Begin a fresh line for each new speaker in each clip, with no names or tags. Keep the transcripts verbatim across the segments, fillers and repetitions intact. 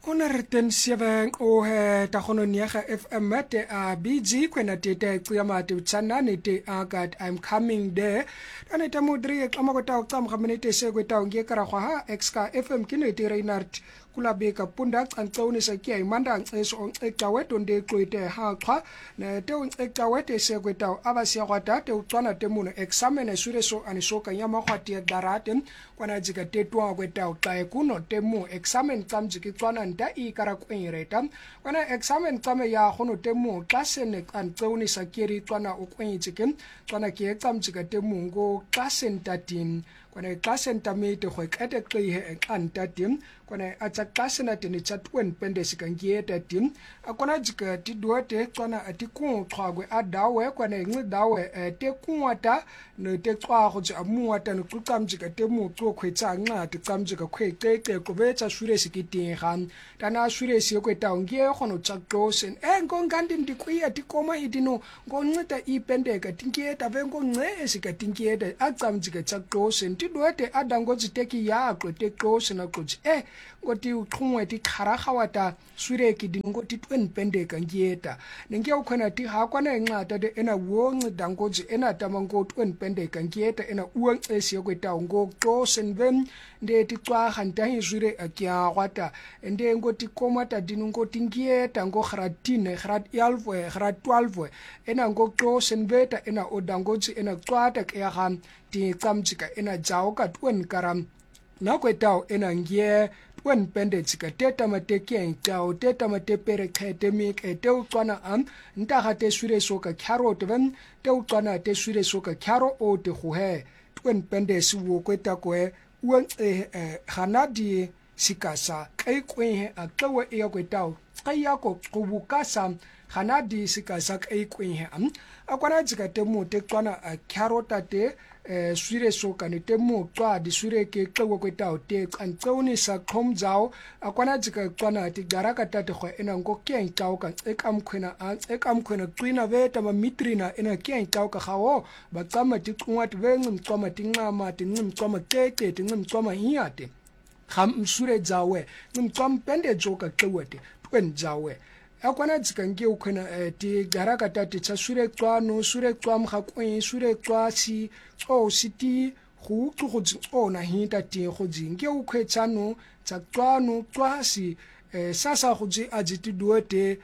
Onerten seven o he ta gono niega F M te a B G kwena te te tsiyama te tsana ne te agat I'm coming there ane ta modri ka mo ta tsam ga minute se go ta nge kara ha exka F M kine te Reinhard kula beka punda antsoni sa kia imanda antseso on ekawet onde kwete ha qha ne te on ekawet se kweta abasia kwata te utswana te muno examine sure so anisoka nyama khwati darate kwana jika te twa kweta uta kuno te mu examine tsamjiki tswana nda i kara kwireta kwana examine tsame ya gono te mu klase ne antsoni sa kiri tswana ukwinjike tswana ke tsamjika te mu ngo klase ntatin kwana klase ntamete go kete qihe antatin kwana atsa klase na tene chatwen pende sikangieta tim akona jika ti duote tswana atiku xwagwe adawe kwana ngi dawe te kunwata ne te xwa go ja muwata no tsamjika te mu tso khwetsa nqa te tsamjika khweteke ko betsa shure sikitinga tana shure siyokweta ngie gono tsakosen e ngongandi ndikuya tikoma idino ngoncita ipendeka tingieta vengo nce esikatingieta atsamjika tsakosen ti duote adango jiteki ya qote kosen na qoji e ngoti uqhungwe ti kharaga wata sureki dingo ti twen pendeka ngieta nenge ukhona ti ha kwana enqata de ena wonci dangoji ena tamango twen pendeka ngieta ena uwonci yokweta ngo kosen vem nde ti twa hanta hisure akya kwata ende ngoti komata dingo tingieta ngo khratine khrat yalvwe khrat twelve ena ngo kosen veta ena odangoji ena twata ke ha ti tsamjika ena jaoka twen karam na kwetao ena ngie twen pende tsika teta mateke tao teta matepere khete mi kete utswana am nta te sure soka carrot ven te utswana te sure soka carrot o te gohe twen pende si wo kweta kwe uan e hanadi sikasa kai kwe a tlawe e kwetao kaya ko kubukasa hanadi sikasa kai kwe am akwana tsika te mo te tswana carrot te eh swire soka ne te mo twa di swire ke tlawo kweta te antsoni sa khomjao akwana jika tswana ti garaka tate go ena ngo ke ntao ka ekamkhwena a ekamkhwena tsina veta ma mitrina ena ke ntao ka gawo ba tsama ti qungwa ti venqi mtsoma ti nqama ti nqimtsoma tete ti nqimtsoma hiate kham swire jawe nqimtsoma pende joka tlewete twen jawe akwana jika nge ukhona ti garaka tate tsa swire tswano swire tswam ga kwe swire tswasi o siti go tlo go tsona hinta ti go jinge o khwetsano tsa tswano tswasi sasa go ji ajiti duote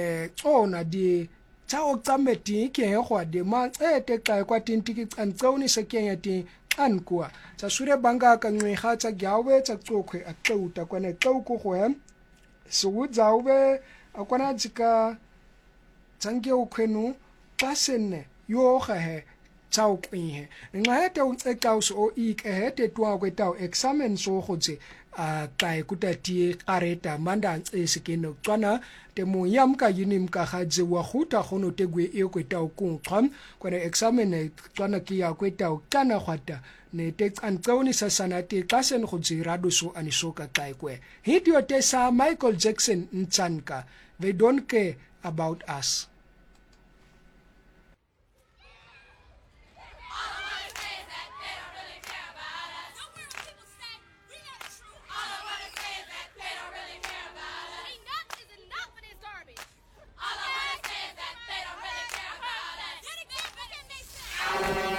tsona di tsa o tsameti ke go de ma ete ka kwa tintiki tsantsoni se ke ya ti ankwa tsa swire banga ka ngwe tsa gyawe tsa tsokwe a tlauta kwana tlauko go hem so udzawe akwana jika tsange ukhwenu xasenne yo gahe tsao kwihe nxa hete uncekauso o ike hete twa kwetao examen so gotse a kai kutati qareta manda ncesikeno tswana te moyam ka yinim ka gadze wa guta gono tegwe e kwetao kunqam kwana examen tswana ki ya kwetao kana gwata ne te antsoni sa sanate xasen go jirado so anisoka kai kwe hidio te sa Michael Jackson ntsanka they don't care about us.